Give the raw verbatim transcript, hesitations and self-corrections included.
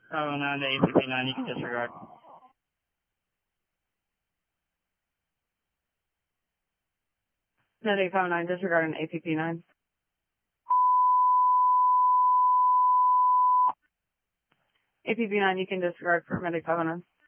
Oh, no, the A P P nine you can disregard. Net eight five nine, disregarding A P P nine. A P P nine, you can disregard for Med eight five nine.